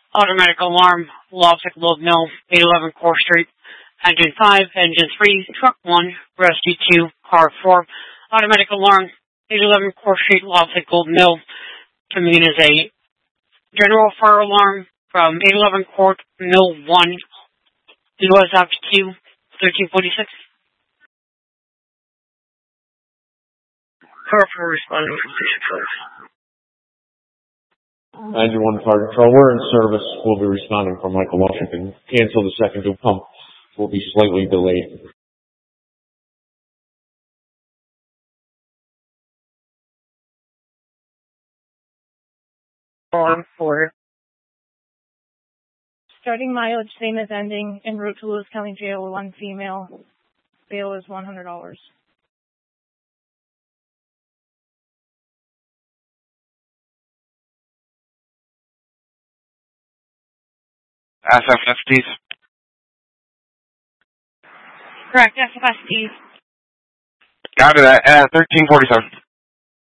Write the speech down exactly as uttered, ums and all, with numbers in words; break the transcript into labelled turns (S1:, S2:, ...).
S1: Automatic alarm, Lobsick Load Mill, eight eleven Core Street. Engine five, Engine three, Truck one, Rescue two, Car four. Automatic alarm, eight eleven Core Street, Lobsick Load Mill. Coming in as a general fire alarm from eight eleven Court, Mill one, U S Ops two, thirteen forty-six. Car four responding from station five.
S2: Engine one Fire Control, we're in service. We'll be responding from Michael, Washington. Cancel the second to pump. Will be slightly delayed.
S1: Alarm four.
S3: Starting mileage, same as ending. En route to Lewis County Jail, one female. Bail is one hundred dollars.
S4: S F S Ds.
S3: Correct, S F S Ds.
S4: Got it at uh, thirteen forty-seven.